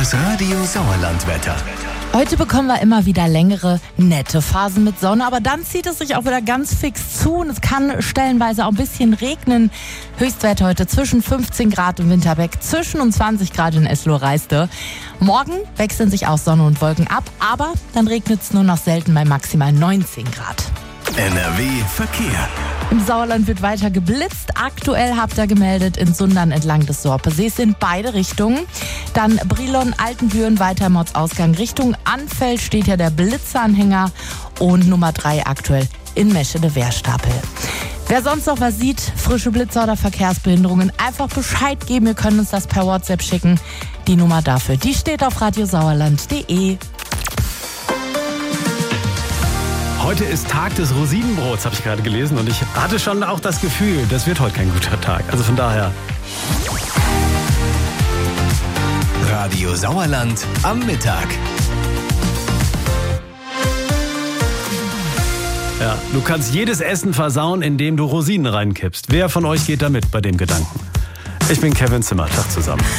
Das Radio Sauerland-Wetter. Heute bekommen wir immer wieder längere, nette Phasen mit Sonne, aber dann zieht es sich auch wieder ganz fix zu und es kann stellenweise auch ein bisschen regnen. Höchstwert heute zwischen 15 Grad im Winterberg, zwischen und 20 Grad in Eslohe-Reiste. Morgen wechseln sich auch Sonne und Wolken ab, aber dann regnet es nur noch selten bei maximal 19 Grad. NRW Verkehr. Im Sauerland wird weiter geblitzt. Aktuell habt ihr gemeldet in Sundern entlang des Sorpesees in beide Richtungen. Dann Brilon, Altenbüren weiter im Ortsausgang Richtung Anfeld steht ja der Blitzeranhänger. Und Nummer 3 aktuell in Meschede-Wehrstapel. Wer sonst noch was sieht, frische Blitzer oder Verkehrsbehinderungen, einfach Bescheid geben. Ihr könnt uns das per WhatsApp schicken. Die Nummer dafür, die steht auf radiosauerland.de. Heute ist Tag des Rosinenbrots, habe ich gerade gelesen. Und ich hatte schon auch das Gefühl, das wird heute kein guter Tag. Also von daher. Radio Sauerland am Mittag. Ja, du kannst jedes Essen versauen, indem du Rosinen reinkippst. Wer von euch geht da mit bei dem Gedanken? Ich bin Kevin Zimmer. Tag zusammen.